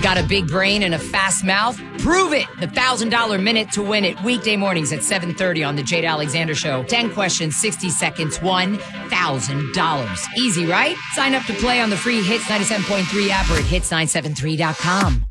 Got a big brain and a fast mouth? Prove it! The $1,000 Minute to Win It, weekday mornings at 7:30 on The Jade Alexander Show. 10 questions, 60 seconds, $1,000. Easy, right? Sign up to play on the free Hits 97.3 app or at hits973.com.